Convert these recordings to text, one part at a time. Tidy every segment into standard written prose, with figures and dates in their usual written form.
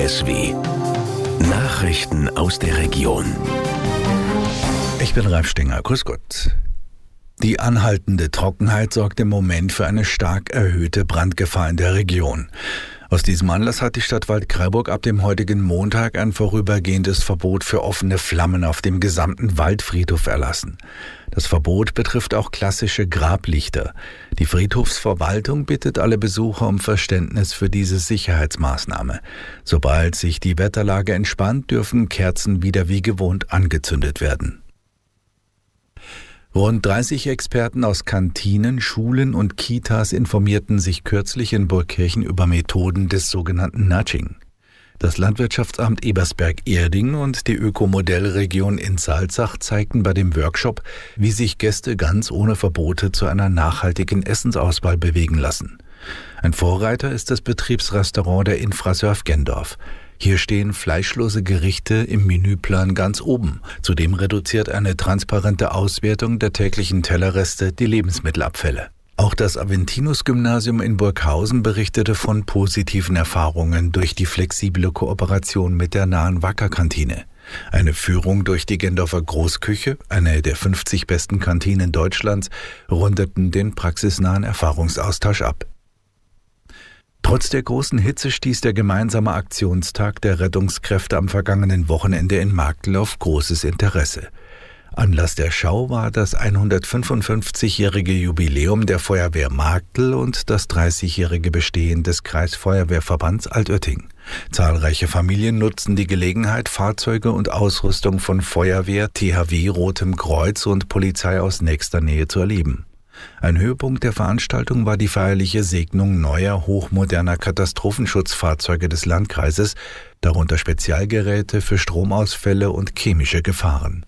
ISW. Nachrichten aus der Region. Ich bin Ralf Stenger. Grüß Gott. Die anhaltende Trockenheit sorgt im Moment für eine stark erhöhte Brandgefahr in der Region. Aus diesem Anlass hat die Stadt Waldkraiburg ab dem heutigen Montag ein vorübergehendes Verbot für offene Flammen auf dem gesamten Waldfriedhof erlassen. Das Verbot betrifft auch klassische Grablichter. Die Friedhofsverwaltung bittet alle Besucher um Verständnis für diese Sicherheitsmaßnahme. Sobald sich die Wetterlage entspannt, dürfen Kerzen wieder wie gewohnt angezündet werden. Rund 30 Experten aus Kantinen, Schulen und Kitas informierten sich kürzlich in Burgkirchen über Methoden des sogenannten Nudging. Das Landwirtschaftsamt Ebersberg-Erding und die Ökomodellregion in Salzach zeigten bei dem Workshop, wie sich Gäste ganz ohne Verbote zu einer nachhaltigen Essensauswahl bewegen lassen. Ein Vorreiter ist das Betriebsrestaurant der Infrasurf Gendorf. Hier stehen fleischlose Gerichte im Menüplan ganz oben. Zudem reduziert eine transparente Auswertung der täglichen Tellerreste die Lebensmittelabfälle. Auch das Aventinus-Gymnasium in Burghausen berichtete von positiven Erfahrungen durch die flexible Kooperation mit der nahen Wacker-Kantine. Eine Führung durch die Gendorfer Großküche, eine der 50 besten Kantinen Deutschlands, rundeten den praxisnahen Erfahrungsaustausch ab. Trotz der großen Hitze stieß der gemeinsame Aktionstag der Rettungskräfte am vergangenen Wochenende in Marktl auf großes Interesse. Anlass der Schau war das 155-jährige Jubiläum der Feuerwehr Marktl und das 30-jährige Bestehen des Kreisfeuerwehrverbands Altötting. Zahlreiche Familien nutzten die Gelegenheit, Fahrzeuge und Ausrüstung von Feuerwehr, THW, Rotem Kreuz und Polizei aus nächster Nähe zu erleben. Ein Höhepunkt der Veranstaltung war die feierliche Segnung neuer, hochmoderner Katastrophenschutzfahrzeuge des Landkreises, darunter Spezialgeräte für Stromausfälle und chemische Gefahren.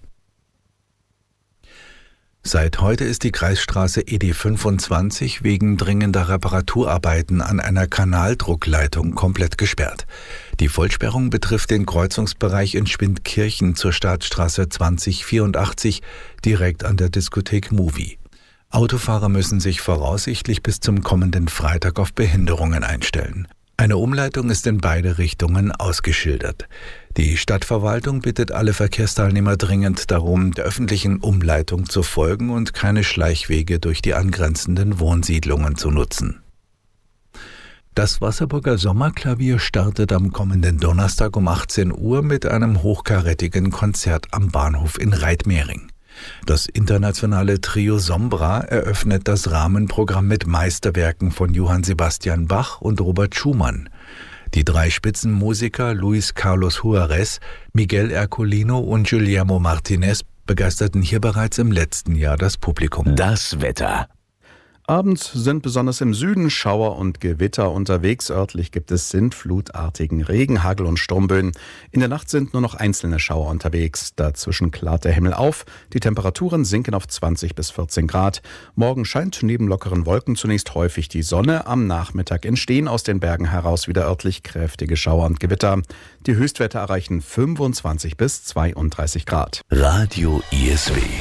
Seit heute ist die Kreisstraße ED 25 wegen dringender Reparaturarbeiten an einer Kanaldruckleitung komplett gesperrt. Die Vollsperrung betrifft den Kreuzungsbereich in Schwindkirchen zur Staatsstraße 2084 direkt an der Diskothek Movie. Autofahrer müssen sich voraussichtlich bis zum kommenden Freitag auf Behinderungen einstellen. Eine Umleitung ist in beide Richtungen ausgeschildert. Die Stadtverwaltung bittet alle Verkehrsteilnehmer dringend darum, der öffentlichen Umleitung zu folgen und keine Schleichwege durch die angrenzenden Wohnsiedlungen zu nutzen. Das Wasserburger Sommerklavier startet am kommenden Donnerstag um 18 Uhr mit einem hochkarätigen Konzert am Bahnhof in Reitmering. Das internationale Trio Sombra eröffnet das Rahmenprogramm mit Meisterwerken von Johann Sebastian Bach und Robert Schumann. Die drei Spitzenmusiker Luis Carlos Juarez, Miguel Ercolino und Guillermo Martinez begeisterten hier bereits im letzten Jahr das Publikum. Das Wetter. Abends sind besonders im Süden Schauer und Gewitter unterwegs. Örtlich gibt es sintflutartigen Regen, Hagel und Sturmböen. In der Nacht sind nur noch einzelne Schauer unterwegs. Dazwischen klart der Himmel auf. Die Temperaturen sinken auf 20 bis 14 Grad. Morgen scheint neben lockeren Wolken zunächst häufig die Sonne. Am Nachmittag entstehen aus den Bergen heraus wieder örtlich kräftige Schauer und Gewitter. Die Höchstwerte erreichen 25 bis 32 Grad. Radio ISW.